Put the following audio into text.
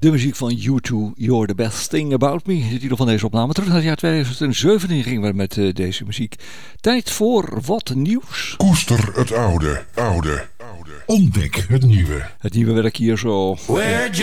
De muziek van U2, You're the Best Thing About Me. De titel van deze opname. Terug naar het jaar 2017 gingen we met deze muziek. Tijd voor wat nieuws. Koester het oude. Ontdek het nieuwe. Het nieuwe werk hier zo.